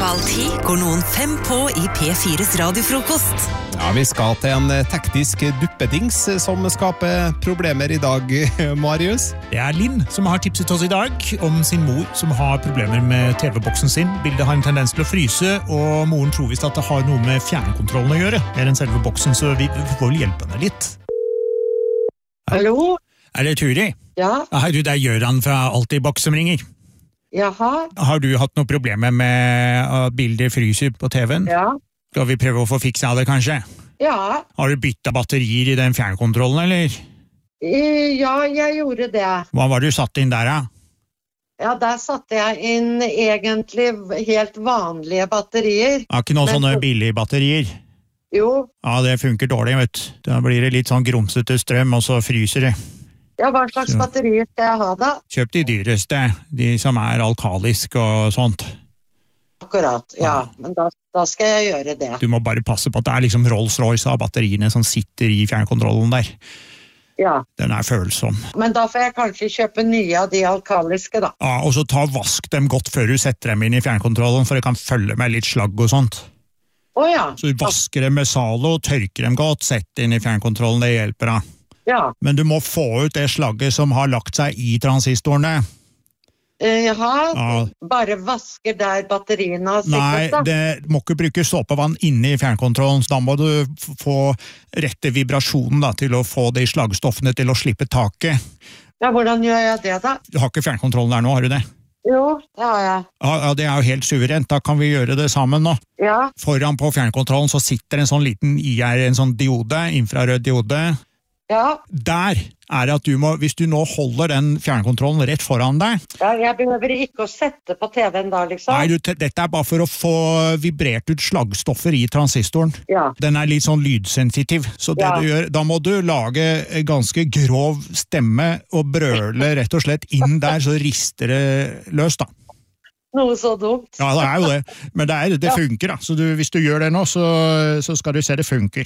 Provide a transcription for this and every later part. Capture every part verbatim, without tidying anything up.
halv ti går noen fem på i P fires radiofrokost. Ja, vi skal til en teknisk duppedings som skaper problemer i dag, Marius. Det er Linn som har tipset oss i dag om sin mor som har problemer med T V-boksen sin. Bildet har en tendens til å fryse, og moren tror visst at det har noe med fjernkontrollen å gjøre, mer enn selve boksen, så vi får vel hjelpe henne litt. Hallo? Er det Turi? Ja? Hei du, det er Gjøran fra Altibox som ringer. Jaha? Har du hatt noen problemer med at bildet fryser på T V-en? Ja? Skal vi prøve å få fiksa det, kanskje? Ja? Har du byttet batterier i den fjernkontrollen, eller? I- Ja, jeg gjorde det. Hva var det du satt inn der, da? Ja, der satte jeg inn egentlig helt vanlige batterier. Har ikke noen Men- sånne billige batterier? Jo, Ja, det funker dårlig, vet du. Da blir det litt sånn grumsete strøm, og så fryser det. ja, hva slags Så- batterier skal jeg ha da? Kjøp de dyreste, de som er alkalisk og sånt. Akkurat, ja. Men da, da skal jeg gjøre det. Du må bare passe på at det er liksom Rolls-Royce av batteriene som sitter i fjernkontrollen der. Ja. Den er følsom. Men da får jeg kanskje kjøpe nye av de alkaliske da. Ja, og så ta og vask dem godt før du setter dem inn i fjernkontrollen, for det kan følge med litt slagg og sånt. Åja, Så du vasker dem med Zalo, tørker dem godt, sett inn i fjernkontrollen, det hjelper da. ja. Men du må få ut det slagget som har lagt seg i transistorene. Eh, Jaha, Ja. bare vasker der batteriene har Nei, sikkert da. det må ikke bruke såpevann inne i fjernkontrollen, så da må du f- få rette vibrasjonen da, til å få de slagstoffene til å slippe taket. Ja, hvordan gjør jeg det da? Du har ikke fjernkontrollen der nå, har du det? Jo, det har jeg. Ja, ja, det er jo helt suverent, da kan vi gjøre det sammen nå. Ja, Foran på fjernkontrollen så sitter en sånn liten I R, en sånn diode, infrarød diode. ja. Der er det at du må, hvis du nå holder den fjernkontrollen rett foran deg, Ja, jeg behøver ikke å sette på T V-en da, liksom. nei, du, te- dette er bare for å få vibrert ut slagstoffer i transistoren. Ja, Den er litt sånn lydsensitiv, så det Ja. du gjør, da må du lage en ganske grov stemme og brøle rett og slett inn der, så rister det løs da. noe så dumt. Ja, det er jo det, men det, er, det funker da, så du, hvis du gjør det nå, så, så skal du se det funker.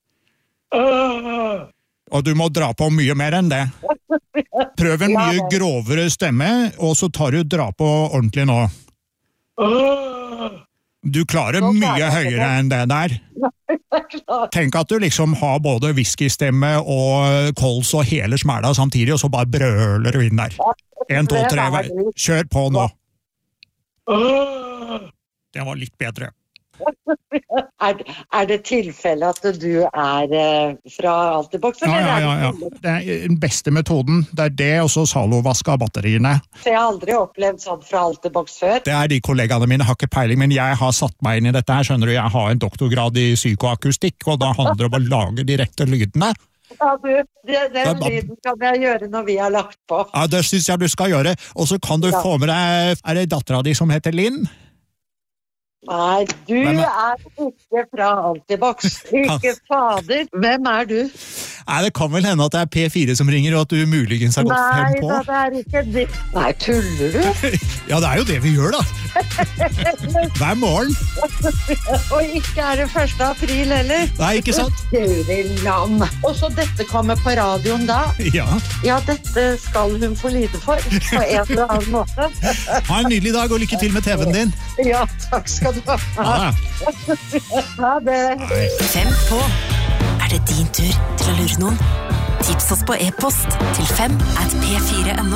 Øh. Og du må dra på mye mer enn det. Prøv en Ja, mye det. grovere stemme, og så tar du dra på ordentlig nå. Øh. Du klarer Nå klarer mye jeg ikke høyere enn det der. Klar. Tenk at du liksom har både whiskystemme og kols og hele smæla samtidig, og så bare brøler du inn der. En, to, tre, vei. Kjør på nå. Øh. Det var litt bedre. Er, er det tilfelle at du er eh, fra Altibox? Ja, eller ja, er det ja, ja. tilfelle? Det er den beste metoden. Det er det, og så Zalo-vask av batteriene. For jeg har aldri opplevd sånn fra Altibox før. Det er de kollegaene mine, har ikke peiling, men jeg har satt meg inn i dette her, skjønner du. Jeg har en doktorgrad i psykoakustikk, og da handler det om å lage de rette lydene. Ja, du, det, den Ja, da- lyden kan jeg gjøre når vi har lagt på. Ja, det synes jeg du skal gjøre. Og så kan du Ja. få med deg, er det dattera di som heter Linn? Nei, du Hvem er- er ikke fra Altibox. Ikke fader. Hvem er du? Nei, det kan vel hende at det er P fire som ringer, og at du muligens har gått Nei, fem på. da, det er ikke det. Nei, tuller du? Ja, det er jo det vi gjør, da. Hver morgen. Og ikke er det første april heller. Nei, ikke sant? Guri land. Og så dette kommer på radioen da. Ja. Ja, dette skal hun få lide for, på en eller annen måte. Ha en nydelig dag, og lykke til med T V-en din. Ja, takk skal du ha. Ja. Ha det. Nei. Fem på. Er det din tur til å lure noen? Tips oss på e-post til fem at p fire punktum no.